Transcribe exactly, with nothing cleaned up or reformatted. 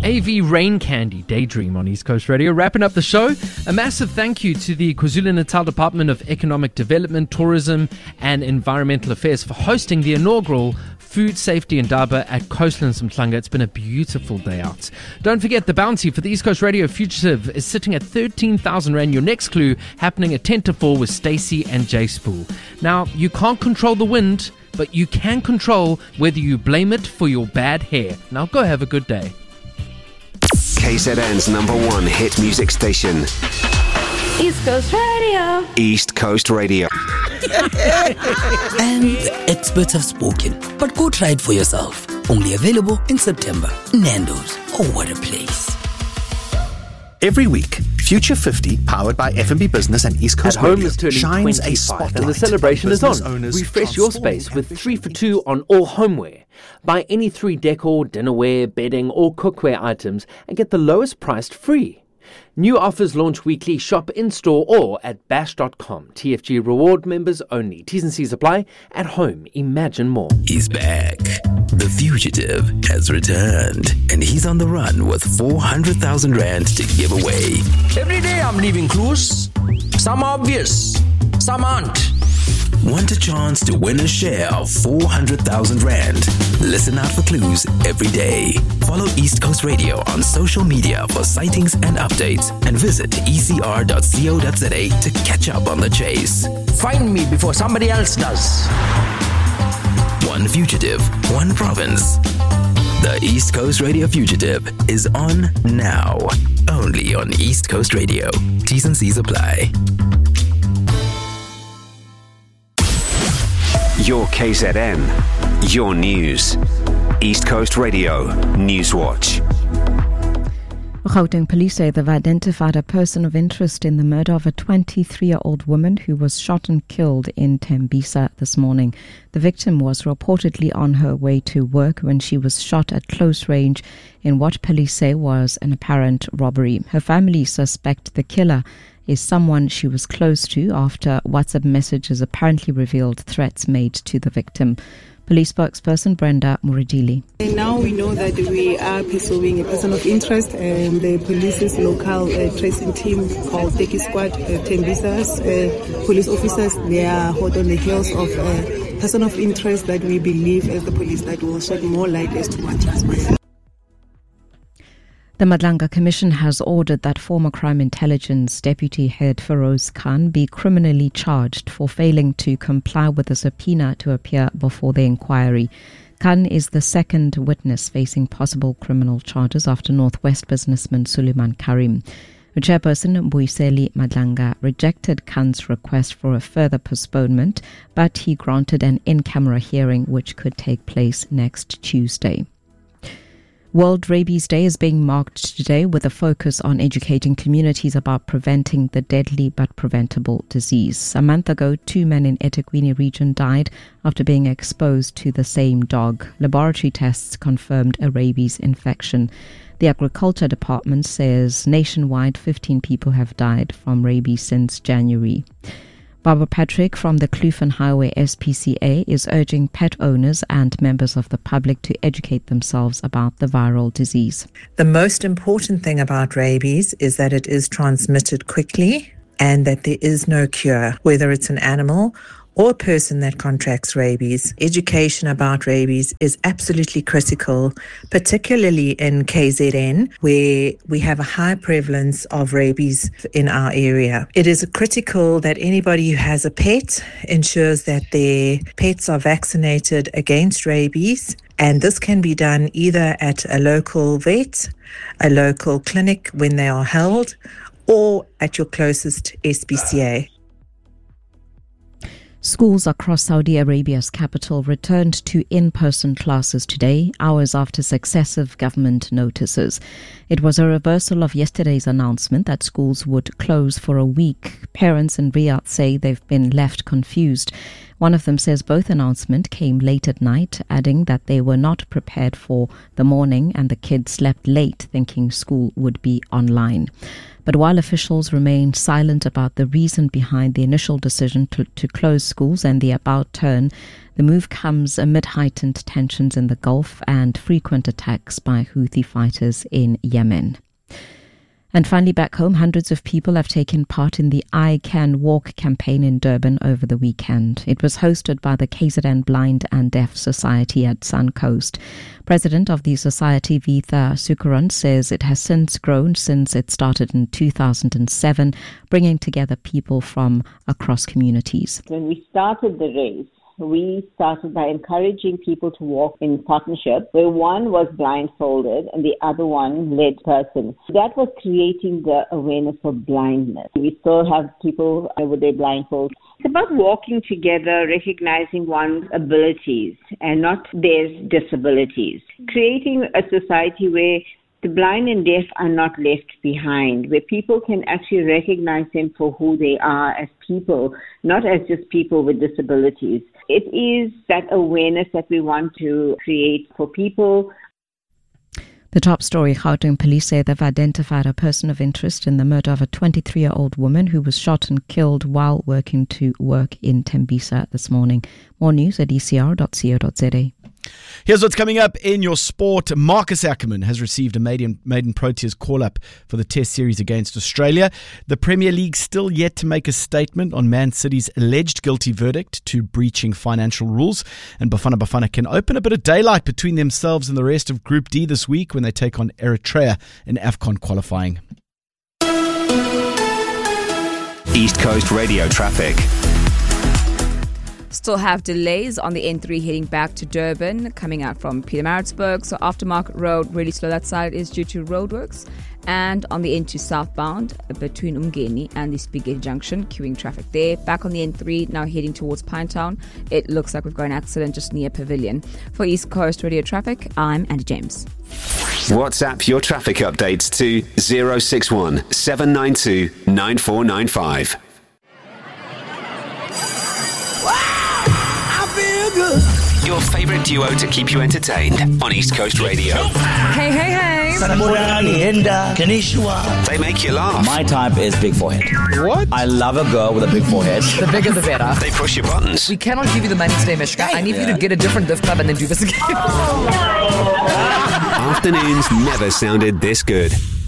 A V Rain Candy, Daydream on East Coast Radio. Wrapping up the show, a massive thank you to the KwaZulu-Natal Department of Economic Development, Tourism and Environmental Affairs for hosting the inaugural Food Safety Indaba at Coastlands Mhlanga. It's been a beautiful day out. Don't forget, the bounty for the East Coast Radio Fugitive is sitting at thirteen thousand rand. Your next clue happening at ten to four with Stacey and Jay Spool. Now, you can't control the wind, but you can control whether you blame it for your bad hair. Now go have a good day. K Z N's number one hit music station. East Coast Radio. East Coast Radio. And the experts have spoken, but go try it for yourself. Only available in September. Nando's. Oh, what a place. Every week, Future fifty, powered by F and B Business and East Coast At Home Radio, is turning shines a twenty-five, spotlight and the celebration is business on. owners Refresh your transforming space with ambition. three for two on all homeware. Buy any three decor, dinnerware, bedding or cookware items and get the lowest priced free. New offers launch weekly. Shop in-store or at bash dot com. T F G reward members only. T's and C's apply. At Home, imagine more. He's back. The fugitive has returned, and he's on the run with four hundred thousand rand to give away. Every day I'm leaving clues. Some are obvious, some aren't. Want a chance to win a share of four hundred thousand rand? Listen out for clues every day. Follow East Coast Radio on social media for sightings and updates, and visit e c r dot co dot z a to catch up on the chase. Find me before somebody else does. One fugitive, one province. The East Coast Radio Fugitive is on now. Only on East Coast Radio. T's and C's apply. Your K Z N. Your news. East Coast Radio Newswatch. Gauteng police say they've identified a person of interest in the murder of a twenty-three-year-old woman who was shot and killed in Tembisa this morning. The victim was reportedly on her way to work when she was shot at close range in what police say was an apparent robbery. Her family suspect the killer is someone she was close to after WhatsApp messages apparently revealed threats made to the victim. Police spokesperson Brenda Muridili. And now we know that we are pursuing a person of interest, and the police's local uh, tracing team called Teki Squad, uh, Tembisa's uh, police officers, they are hot on the heels of a person of interest that we believe as the police that will shed more light as to what transpired. The Madlanga Commission has ordered that former Crime Intelligence Deputy Head Feroz Khan be criminally charged for failing to comply with a subpoena to appear before the inquiry. Khan is the second witness facing possible criminal charges after Northwest businessman Suleiman Karim. The chairperson, Mbuyiseli Madlanga, rejected Khan's request for a further postponement, but he granted an in-camera hearing which could take place next Tuesday. World Rabies Day is being marked today with a focus on educating communities about preventing the deadly but preventable disease. A month ago, two men in eThekwini region died after being exposed to the same dog. Laboratory tests confirmed a rabies infection. The Agriculture Department says nationwide fifteen people have died from rabies since January. Barbara Patrick from the Kloof Highway S P C A is urging pet owners and members of the public to educate themselves about the viral disease. The most important thing about rabies is that it is transmitted quickly and that there is no cure, whether it's an animal or a person that contracts rabies. Education about rabies is absolutely critical, particularly in K Z N, where we have a high prevalence of rabies in our area. It is critical that anybody who has a pet ensures that their pets are vaccinated against rabies, and this can be done either at a local vet, a local clinic when they are held, or at your closest S P C A. Schools across Saudi Arabia's capital returned to in-person classes today, hours after successive government notices. It was a reversal of yesterday's announcement that schools would close for a week. Parents in Riyadh say they've been left confused. One of them says both announcements came late at night, adding that they were not prepared for the morning and the kids slept late thinking school would be online. But while officials remain silent about the reason behind the initial decision to, to close schools and the about turn, the move comes amid heightened tensions in the Gulf and frequent attacks by Houthi fighters in Yemen. And finally, back home, hundreds of people have taken part in the I Can Walk campaign in Durban over the weekend. It was hosted by the K Z N Blind and Deaf Society at Suncoast. President of the society, Vitha Sukaran, says it has since grown since it started in two thousand seven, bringing together people from across communities. When we started the race, we started by encouraging people to walk in partnership, where one was blindfolded and the other one led person. That was creating the awareness of blindness. We still have people with their blindfolds. It's about walking together, recognizing one's abilities and not their disabilities. Creating a society where the blind and deaf are not left behind, where people can actually recognize them for who they are as people, not as just people with disabilities. It is that awareness that we want to create for people. The top story, Gauteng police say they've identified a person of interest in the murder of a twenty-three-year-old woman who was shot and killed while working to work in Tembisa this morning. More news at e c r dot co dot z a. Here's what's coming up in your sport. Marcus Ackerman has received a maiden, maiden Proteas call-up for the Test series against Australia. The Premier League still yet to make a statement on Man City's alleged guilty verdict to breaching financial rules. And Bafana Bafana can open a bit of daylight between themselves and the rest of Group D this week when they take on Eritrea in AFCON qualifying. East Coast Radio traffic. Still have delays on the N three heading back to Durban, coming out from Pietermaritzburg. So Aftermarket Road, really slow. That side is due to roadworks. And on the N two southbound, between Umgeni and the Spaghetti Junction, queuing traffic there. Back on the N three, now heading towards Pinetown. It looks like we've got an accident just near Pavilion. For East Coast Radio Traffic, I'm Andy James. WhatsApp your traffic updates to zero six one seven nine two nine four nine five. Your favourite duo to keep you entertained on East Coast Radio. Hey, hey, hey. They make you laugh. My type is big forehead. What? I love a girl with a big forehead. The bigger the better. They push your buttons. We cannot give you the money today, Mishka. I need yeah. you to get a different lift club and then do this again. Afternoons never sounded this good.